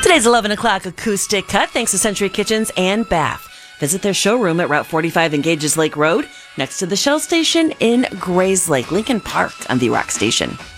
Today's 11 o'clock acoustic cut thanks to Century Kitchens and Bath. Visit their showroom at Route 45 Engages Lake Road, next to the Shell Station in Grayslake, Lincoln Park on the Rock Station.